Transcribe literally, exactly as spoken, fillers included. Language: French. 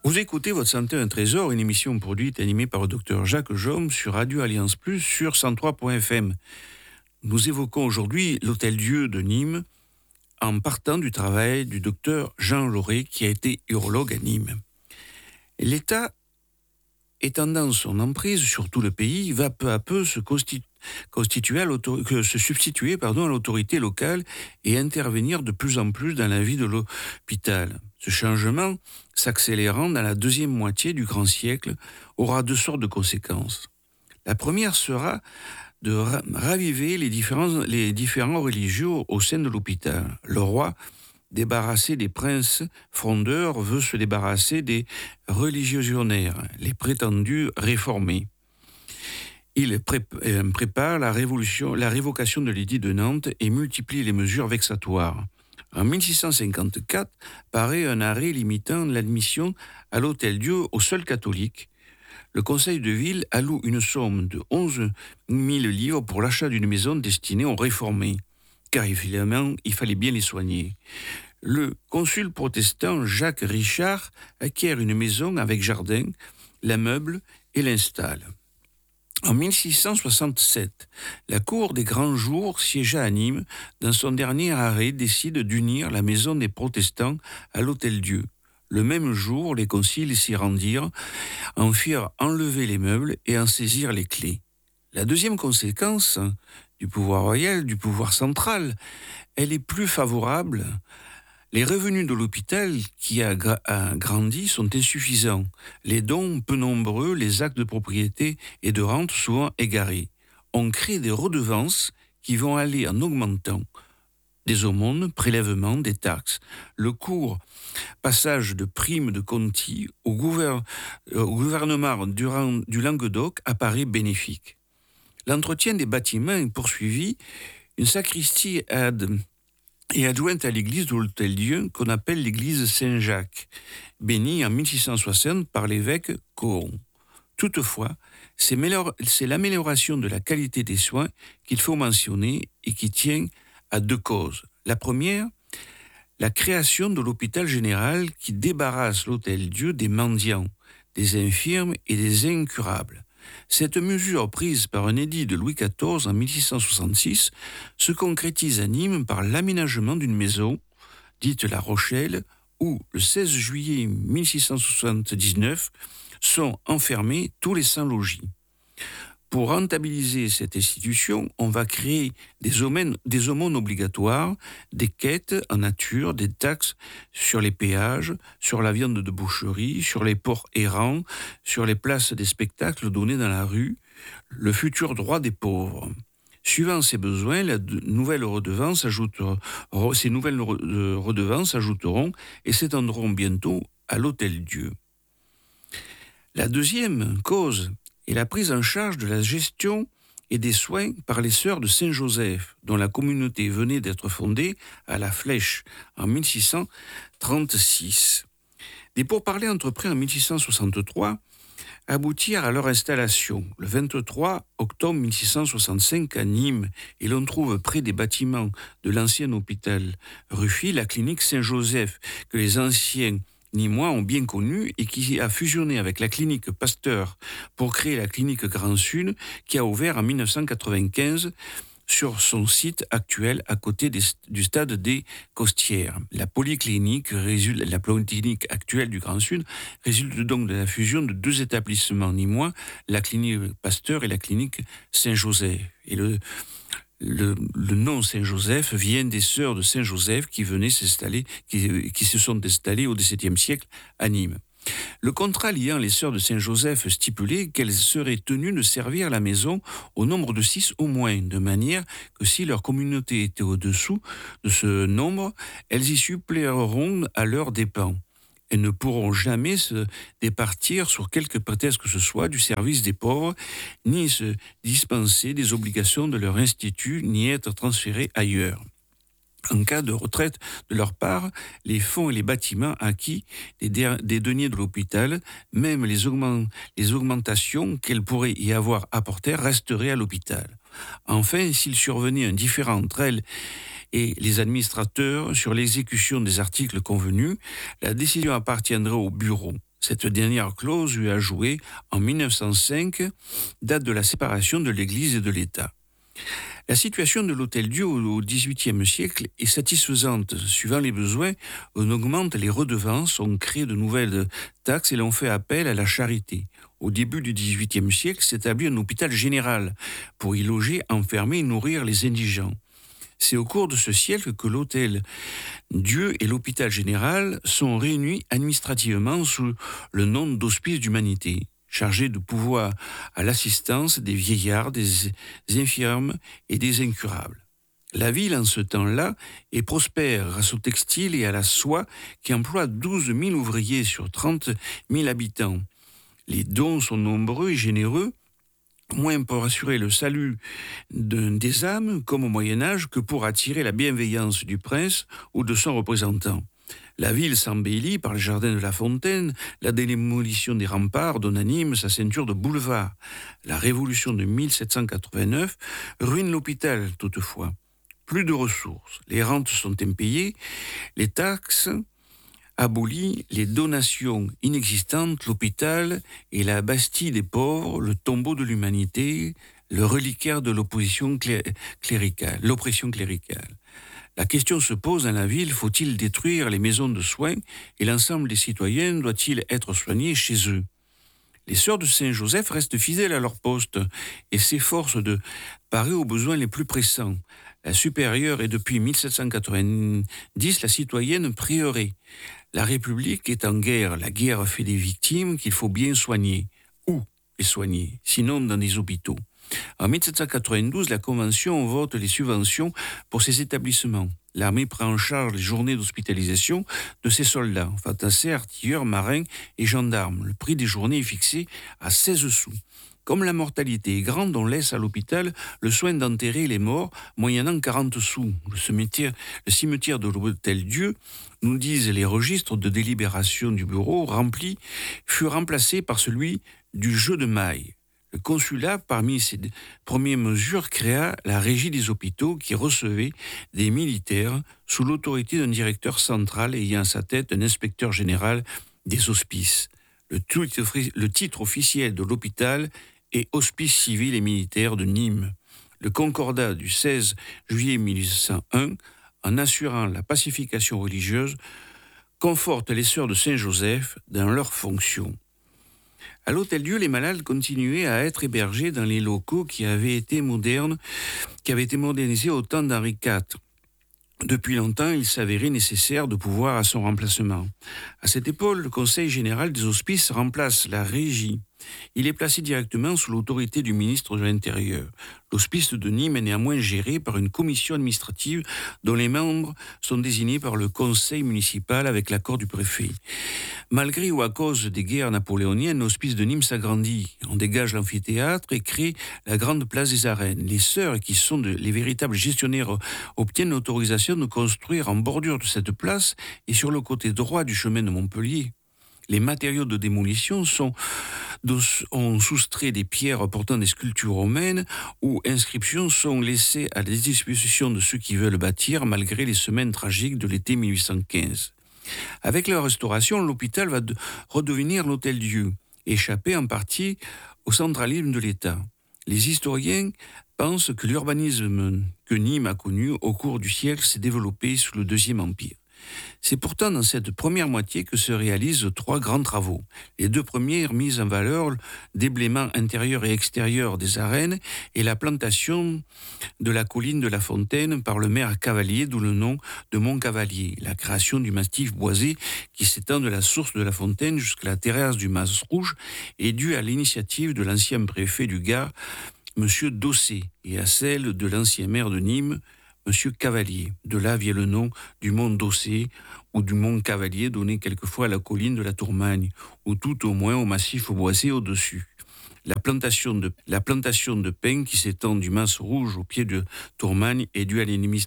Vous écoutez Votre santé un trésor, une émission produite et animée par le docteur Jacques Jaume sur Radio Alliance Plus sur cent trois point F M. Nous évoquons aujourd'hui l'Hôtel-Dieu de Nîmes en partant du travail du docteur Jean Lauré qui a été urologue à Nîmes. L'État, étendant son emprise sur tout le pays, va peu à peu se, constitu- constituer à que se substituer pardon, à l'autorité locale et intervenir de plus en plus dans la vie de l'hôpital. Ce changement, s'accélérant dans la deuxième moitié du grand siècle, aura deux sortes de conséquences. La première sera de ra- raviver les différents, les différents religieux au sein de l'hôpital. Le roi, débarrassé des princes frondeurs, veut se débarrasser des religionnaires, les prétendus réformés. Il pré- euh, prépare la, révolution, la révocation de l'édit de Nantes et multiplie les mesures vexatoires. En mille six cent cinquante-quatre, paraît un arrêt limitant l'admission à l'Hôtel-Dieu aux seuls catholiques. Le conseil de ville alloue une somme de onze mille livres pour l'achat d'une maison destinée aux réformés, car évidemment, il fallait bien les soigner. Le consul protestant Jacques Richard acquiert une maison avec jardin, la meuble et l'installe. En mille six cent soixante-sept, la Cour des Grands Jours siégea à Nîmes. Dans son dernier arrêt, décide d'unir la maison des protestants à l'Hôtel-Dieu. Le même jour, les conciles s'y rendirent, en firent enlever les meubles et en saisirent les clés. La deuxième conséquence du pouvoir royal, du pouvoir central, elle est plus favorable. Les revenus de l'hôpital, qui a, gra- a grandi, sont insuffisants. Les dons peu nombreux, les actes de propriété et de rente souvent égarés. On crée des redevances qui vont aller en augmentant. Des aumônes, prélèvements, des taxes. Le court passage de primes de Conti au, gouver- au gouvernement du, Ran- du Languedoc apparaît bénéfique. L'entretien des bâtiments est poursuivi. Une sacristie ad et adjointe à l'église de l'Hôtel-Dieu qu'on appelle l'église Saint-Jacques, bénie en mille six cent soixante par l'évêque Coron. Toutefois, c'est, mélior- c'est l'amélioration de la qualité des soins qu'il faut mentionner et qui tient à deux causes. La première, la création de l'hôpital général qui débarrasse l'Hôtel-Dieu des mendiants, des infirmes et des incurables. Cette mesure prise par un édit de Louis quatorze en mille six cent soixante-six se concrétise à Nîmes par l'aménagement d'une maison, dite La Rochelle, où, le seize juillet mille six cent soixante-dix-neuf, sont enfermés tous les sans-logis. Pour rentabiliser cette institution, on va créer des aumônes, des aumônes obligatoires, des quêtes en nature, des taxes sur les péages, sur la viande de boucherie, sur les porcs errants, sur les places des spectacles donnés dans la rue, le futur droit des pauvres. Suivant ces besoins, la de- nouvelle redevance ajoutera- ces nouvelles re- euh, redevances ajouteront et s'étendront bientôt à l'Hôtel-Dieu. La deuxième cause est la prise en charge de la gestion et des soins par les sœurs de Saint-Joseph, dont la communauté venait d'être fondée à La Flèche en mille six cent trente-six. Des pourparlers entrepris en mille six cent soixante-trois aboutirent à leur installation le vingt-trois octobre mille six cent soixante-cinq à Nîmes, et l'on trouve près des bâtiments de l'ancien hôpital Rufy la clinique Saint-Joseph, que les anciens Nîmois ont bien connu et qui a fusionné avec la clinique Pasteur pour créer la clinique Grand Sud, qui a ouvert en mille neuf cent quatre-vingt-quinze sur son site actuel à côté des, du stade des Costières. La polyclinique, résulte, la polyclinique actuelle du Grand Sud résulte donc de la fusion de deux établissements nîmois, la clinique Pasteur et la clinique Saint-Joseph. Et le, le, le nom Saint-Joseph vient des sœurs de Saint-Joseph qui venaient s'installer, qui, qui se sont installées au dix-septième siècle à Nîmes. Le contrat liant les sœurs de Saint-Joseph stipulait qu'elles seraient tenues de servir la maison au nombre de six au moins, de manière que si leur communauté était au-dessous de ce nombre, elles y suppléeront à leurs dépens. Elles ne pourront jamais se départir sur quelque prétexte que ce soit du service des pauvres, ni se dispenser des obligations de leur institut, ni être transférées ailleurs. En cas de retraite de leur part, les fonds et les bâtiments acquis des, der- des deniers de l'hôpital, même les, augment- les augmentations qu'elles pourraient y avoir apportées, resteraient à l'hôpital. Enfin, s'il survenait un différend entre elles et les administrateurs sur l'exécution des articles convenus, la décision appartiendrait au bureau Cette dernière clause lui a joué en mille neuf cent cinq, date de la séparation de l'Église et de l'État. La situation de l'Hôtel-Dieu au dix-huitième siècle est satisfaisante. Suivant les besoins, on augmente les redevances, on crée de nouvelles taxes et l'on fait appel à la charité. Au début du dix-huitième siècle s'établit un hôpital général pour y loger, enfermer et nourrir les indigents. C'est au cours de ce siècle que l'Hôtel-Dieu et l'hôpital général sont réunis administrativement sous le nom d'Hospice d'Humanité, chargé de pouvoir à l'assistance des vieillards, des infirmes et des incurables. La ville, en ce temps-là, est prospère grâce au textile et à la soie qui emploie douze mille ouvriers sur trente mille habitants. Les dons sont nombreux et généreux, moins pour assurer le salut de, des âmes, comme au Moyen-Âge, que pour attirer la bienveillance du prince ou de son représentant. La ville s'embellit par le jardin de la Fontaine, la démolition des remparts donne à Nîmes sa ceinture de boulevards. La révolution de mille sept cent quatre-vingt-neuf ruine l'hôpital toutefois. Plus de ressources, les rentes sont impayées, les taxes abolies, les donations inexistantes, l'hôpital est la Bastille des pauvres, le tombeau de l'humanité, le reliquaire de l'opposition cléricale, l'oppression cléricale. La question se pose dans la ville, faut-il détruire les maisons de soins et l'ensemble des citoyens doit-il être soigné chez eux? Les sœurs de Saint-Joseph restent fidèles à leur poste et s'efforcent de parer aux besoins les plus pressants. La supérieure est depuis mille sept cent quatre-vingt-dix la citoyenne prieurée. La République est en guerre. La guerre fait des victimes qu'il faut bien soigner. Où les soigner? Sinon dans des hôpitaux. En mille sept cent quatre-vingt-douze, la Convention vote les subventions pour ces établissements. L'armée prend en charge les journées d'hospitalisation de ses soldats, fantassins, artilleurs, marins et gendarmes. Le prix des journées est fixé à seize sous. Comme la mortalité est grande, on laisse à l'hôpital le soin d'enterrer les morts, moyennant quarante sous. Le cimetière, le cimetière de l'Hôtel-Dieu, nous disent les registres de délibération du bureau, rempli, fut remplacé par celui du jeu de mailles. Le consulat, parmi ses premières mesures, créa la régie des hôpitaux qui recevait des militaires sous l'autorité d'un directeur central ayant à sa tête un inspecteur général des hospices. Le titre, le titre officiel de l'hôpital est Hospice civil et militaire de Nîmes. Le concordat du seize juillet mille huit cent un, en assurant la pacification religieuse, conforte les sœurs de Saint-Joseph dans leurs fonctions. À l'Hôtel-Dieu, les malades continuaient à être hébergés dans les locaux qui avaient été modernes, qui avaient été modernisés au temps d'Henri quatre. Depuis longtemps, il s'avérait nécessaire de pouvoir à son remplacement. À cette époque, le Conseil général des hospices remplace la régie. Il est placé directement sous l'autorité du ministre de l'Intérieur. L'hospice de Nîmes est néanmoins géré par une commission administrative dont les membres sont désignés par le conseil municipal avec l'accord du préfet. Malgré ou à cause des guerres napoléoniennes, l'hospice de Nîmes s'agrandit. On dégage l'amphithéâtre et crée la grande place des arènes. Les sœurs, qui sont de, les véritables gestionnaires, obtiennent l'autorisation de construire en bordure de cette place et sur le côté droit du chemin de Montpellier. Les matériaux de démolition sont, ont soustrait des pierres portant des sculptures romaines où inscriptions sont laissées à la disposition de ceux qui veulent bâtir malgré les semaines tragiques de l'été mille huit cent quinze. Avec la restauration, l'hôpital va de, redevenir l'Hôtel-Dieu, échappé en partie au centralisme de l'État. Les historiens pensent que l'urbanisme que Nîmes a connu au cours du siècle s'est développé sous le Deuxième Empire. C'est pourtant dans cette première moitié que se réalisent trois grands travaux. Les deux premières mises en valeur, déblaiement intérieur et extérieur des arènes et la plantation de la colline de la Fontaine par le maire Cavalier, d'où le nom de Mont Cavalier. La création du massif boisé qui s'étend de la source de la Fontaine jusqu'à la terrasse du Mas Rouge est due à l'initiative de l'ancien préfet du Gard, M. Dossé, et à celle de l'ancien maire de Nîmes, Monsieur Cavalier. De là vient le nom du mont Dossé ou du mont Cavalier, donné quelquefois à la colline de la Tourmagne, ou tout au moins au massif boisé au-dessus. La plantation de, la plantation de pins qui s'étend du Mas Rouge au pied de Tourmagne est due à